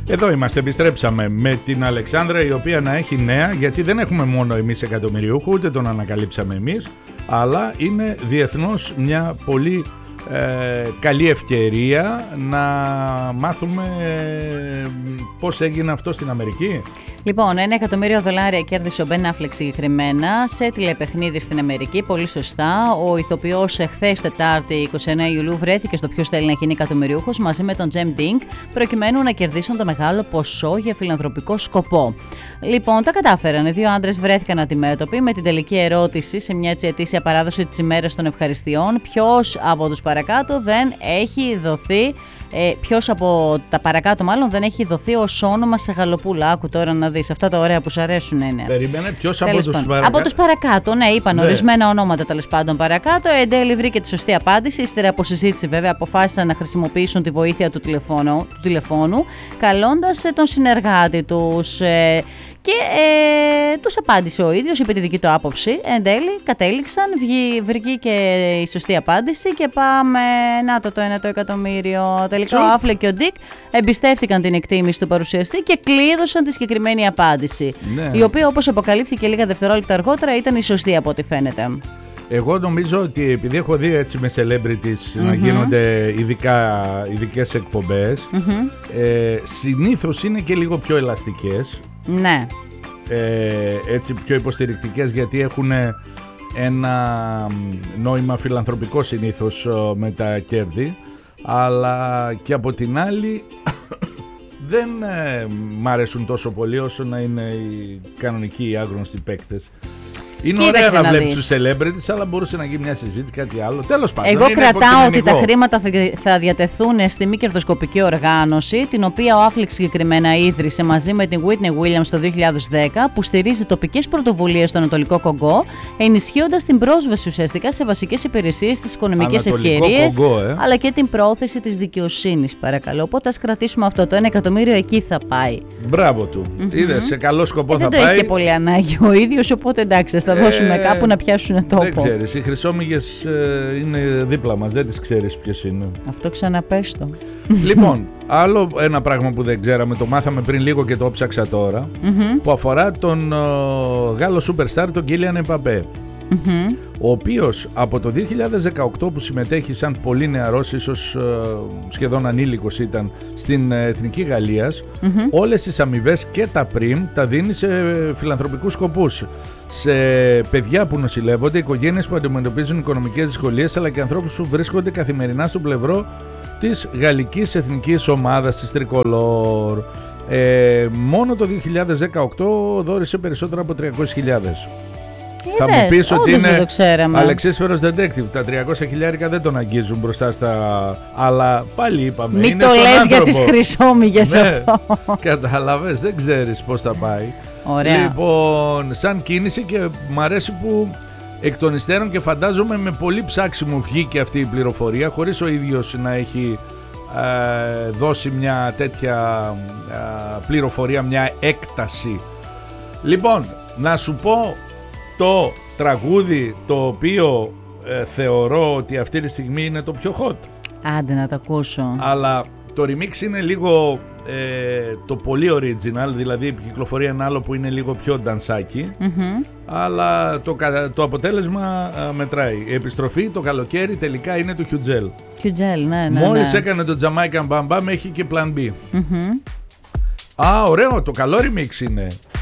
Εδώ είμαστε, επιστρέψαμε με την Αλεξάνδρα, η οποία να έχει νέα, γιατί δεν έχουμε μόνο εμείς εκατομμυριούχο, ούτε τον ανακαλύψαμε εμείς, αλλά είναι διεθνώς μια πολύ καλή ευκαιρία να μάθουμε πώς έγινε αυτό στην Αμερική. Λοιπόν, $1 εκατομμύριο κέρδισε ο Ben Affleck συγκεκριμένα σε τηλεπαιχνίδι στην Αμερική. Πολύ σωστά. Ο ηθοποιός χθες Τετάρτη 29 Ιουλίου βρέθηκε στο ποιος θέλει να γίνει εκατομμυριούχος μαζί με τον Jem Dink, προκειμένου να κερδίσουν το μεγάλο ποσό για φιλανθρωπικό σκοπό. Λοιπόν, τα κατάφεραν. Οι δύο άντρες βρέθηκαν αντιμέτωποι με την τελική ερώτηση σε μια ετήσια παράδοση της ημέρας των ευχαριστειών. Ποιος από τους παρακάτω δεν έχει δοθεί. Ποιος από τα παρακάτω μάλλον δεν έχει δοθεί ως όνομα σε γαλοπούλα. Άκου τώρα να δεις, αυτά τα ωραία που σου αρέσουν είναι. Περίμενε, ποιος από τους παρακάτω. Από τους παρακάτω, ναι, είπαν ορισμένα ονόματα τέλος πάντων παρακάτω. Εν τέλει βρήκε τη σωστή απάντηση. Ύστερα από συζήτηση, βέβαια, αποφάσισαν να χρησιμοποιήσουν τη βοήθεια του τηλεφώνου καλώντας τον συνεργάτη τους. Και τους απάντησε ο ίδιος, είπε τη δική του άποψη. Εν τέλει κατέληξαν, βρήκε και η σωστή απάντηση και πάμε, να το $1 εκατομμύριο. Τελικά ο Affleck και ο Dick εμπιστεύτηκαν την εκτίμηση του παρουσιαστή και κλείδωσαν τη συγκεκριμένη απάντηση, η οποία, όπως αποκαλύφθηκε λίγα δευτερόλεπτα αργότερα, ήταν η σωστή από ό,τι φαίνεται. Εγώ νομίζω ότι επειδή έχω δει έτσι με celebrities να γίνονται ειδικές εκπομπές, συνήθως είναι και λίγο πιο ελαστικές. Ναι. Έτσι πιο υποστηρικτικές, γιατί έχουν ένα νόημα φιλανθρωπικό συνήθως με τα κέρδη, αλλά και από την άλλη δεν μ' αρέσουν τόσο πολύ όσο να είναι οι κανονικοί, οι άγνωστοι παίκτες. Είναι ωραία να βλέπεις τους celebrities, αλλά μπορούσε να γίνει μια συζήτηση, κάτι άλλο. Τέλος πάντων. Εγώ κρατάω ότι τα χρήματα θα διατεθούν στη μη κερδοσκοπική οργάνωση, την οποία ο Affleck συγκεκριμένα ίδρυσε μαζί με την Whitney Williams το 2010, που στηρίζει τοπικές πρωτοβουλίες στο Ανατολικό Κονγκό, ενισχύοντας την πρόσβαση ουσιαστικά σε βασικές υπηρεσίες, τις οικονομικές ευκαιρίες, αλλά και την πρόθεση της δικαιοσύνης, παρακαλώ. Οπότε ας κρατήσουμε αυτό. Το $1 εκατομμύριο εκεί θα πάει. Μπράβο του. Είδες, σε καλό σκοπό θα πάει. Δεν το έχει και πολύ ανάγκη ο ίδιος, οπότε εντάξει. Θα δώσουμε κάπου να πιάσουν τόπο. Δεν ξέρεις, οι χρυσόμυγες είναι δίπλα μας, δεν τις ξέρεις ποιος είναι. Αυτό ξαναπες το. Λοιπόν, άλλο ένα πράγμα που δεν ξέραμε, το μάθαμε πριν λίγο και το ψάξα τώρα, που αφορά τον Γάλλο superstar, τον Kylian Mbappé. Ο οποίος από το 2018 που συμμετέχει σαν πολύ νεαρός, ίσως σχεδόν ανήλικος ήταν, στην Εθνική Γαλλίας, όλες τις αμοιβές και τα πριμ τα δίνει σε φιλανθρωπικούς σκοπούς, σε παιδιά που νοσηλεύονται, οικογένειες που αντιμετωπίζουν οικονομικές δυσκολίες, αλλά και ανθρώπους που βρίσκονται καθημερινά στο πλευρό της γαλλικής εθνικής ομάδας, της Tricolor. Μόνο το 2018 δώρισε περισσότερα από 300.000. Θα μου πεις ότι είναι Αλεξίσφαιρος Detective. Τα 300.000 δεν τον αγγίζουν μπροστά στα. Αλλά πάλι είπαμε. Μην είναι το λες άνθρωπο. Για τις χρυσόμυγες αυτό. Κατάλαβες, δεν ξέρεις πώς θα πάει. Ωραία. Λοιπόν, σαν κίνηση, και μ' αρέσει που εκ των υστέρων και φαντάζομαι με πολύ ψάξιμο βγήκε αυτή η πληροφορία, χωρίς ο ίδιος να έχει δώσει μια τέτοια πληροφορία, μια έκταση. Λοιπόν, να σου πω το τραγούδι το οποίο θεωρώ ότι αυτή τη στιγμή είναι το πιο hot. Άντε να το ακούσω. Αλλά το remix είναι λίγο το πολύ original, δηλαδή επικυκλοφορεί ένα άλλο που είναι λίγο πιο ντανσάκι, αλλά το αποτέλεσμα μετράει. Η επιστροφή το καλοκαίρι τελικά είναι του Hugel. Ναι. Μόλις έκανε το Jamaican Bam Bam, έχει και Plan B. Ωραίο, το καλό remix είναι.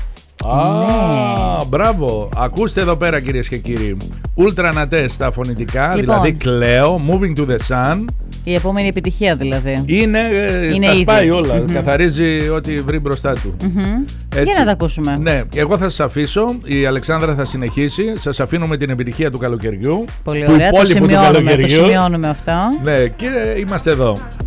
Μπράβο. Ακούστε εδώ πέρα, κυρίες και κύριοι. Ultra Nates στα φωνητικά, δηλαδή κλαίω, Moving to the Sun. Η επόμενη επιτυχία δηλαδή. Είναι τα σπάει όλα, καθαρίζει ό,τι βρει μπροστά του. Για να τα ακούσουμε. Ναι, εγώ θα σας αφήσω, η Αλεξάνδρα θα συνεχίσει. Σας αφήνω με την επιτυχία του καλοκαιριού. Πολύ ωραία, το σημειώνουμε αυτό. Ναι, και είμαστε εδώ.